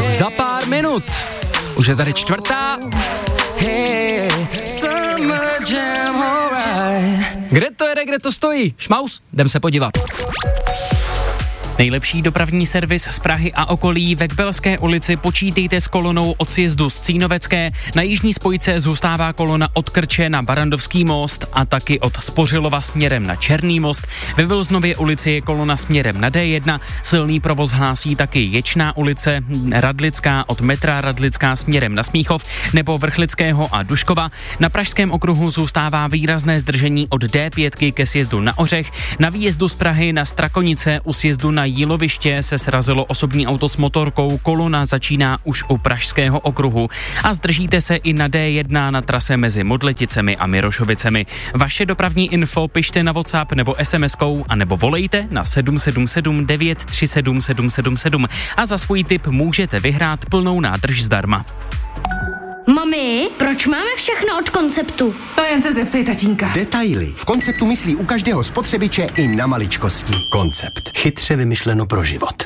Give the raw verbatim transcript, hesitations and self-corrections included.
za pár minut. Už je tady čtvrtá. Kde to jede, kde to stojí? Šmaus, jdem se podívat. Nejlepší dopravní servis z Prahy a okolí ve Kbelské ulici počítejte s kolonou od sjezdu z Cínovecké. Na jižní spojce zůstává kolona od Krče na Barandovský most a taky od Spořilova směrem na Černý most. Ve Vilznově ulici je kolona směrem na D jedna. Silný provoz hlásí taky Ječná ulice, Radlická od metra Radlická směrem na Smíchov nebo Vrchlického a Duškova. Na Pražském okruhu zůstává výrazné zdržení od D pět ke sjezdu na Ořech. Na výjezdu z Prahy na Strakonice u sjezdu na Jíloviště se srazilo osobní auto s motorkou, kolona začíná už u Pražského okruhu a zdržíte se i na D jedna na trase mezi Modleticemi a Mirošovicemi. Vaše dopravní info pište na WhatsApp nebo es em eskou a nebo volejte na sedm sedm sedm devět tři sedm sedm sedm sedm a za svůj tip můžete vyhrát plnou nádrž zdarma. Mami, proč máme všechno od Konceptu? To jen se zeptej tatínka. Detaily. V Konceptu myslí u každého spotřebiče i na maličkosti. Koncept. Chytře vymyšleno pro život.